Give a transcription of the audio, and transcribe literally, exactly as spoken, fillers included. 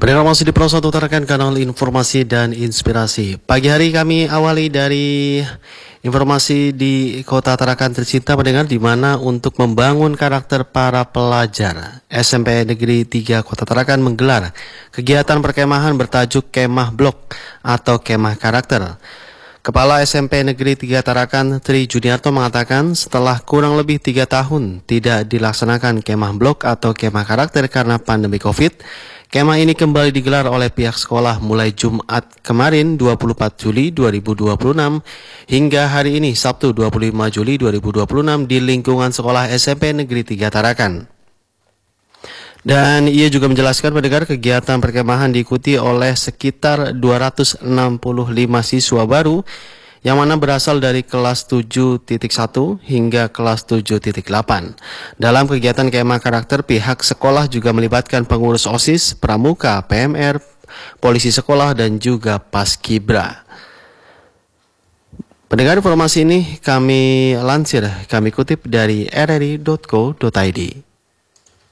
Pendengar masih di Pro satu Tarakan, kanal informasi dan inspirasi. Pagi hari kami awali dari informasi di Kota Tarakan tercinta pendengar, di mana untuk membangun karakter para pelajar, S M P Negeri tiga Kota Tarakan menggelar kegiatan perkemahan bertajuk Kemah Blok atau Kemah Karakter. Kepala S M P Negeri tiga Tarakan, Tri Juniarto, mengatakan setelah kurang lebih tiga tahun tidak dilaksanakan kemah blok atau kemah karakter karena pandemi COVID, kemah ini kembali digelar oleh pihak sekolah mulai Jumat kemarin dua puluh empat Juli dua ribu dua puluh enam hingga hari ini Sabtu dua puluh lima Juli dua ribu dua puluh enam di lingkungan sekolah S M P Negeri tiga Tarakan. Dan ia juga menjelaskan pendengar kegiatan perkemahan diikuti oleh sekitar dua ratus enam puluh lima siswa baru yang mana berasal dari kelas tujuh titik satu hingga kelas tujuh titik delapan. Dalam kegiatan kemah karakter, pihak sekolah juga melibatkan pengurus OSIS, pramuka, P M R, polisi sekolah, dan juga paskibra. Pendengar, informasi ini kami lansir, kami kutip dari r r i titik co titik i d.